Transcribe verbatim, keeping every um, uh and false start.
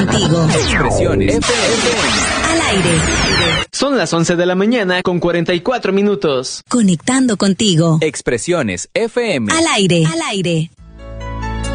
contigo. Expresiones F M. Al aire. Son las once de la mañana con cuarenta y cuatro minutos. Conectando contigo. Expresiones F M. Al aire. Al aire.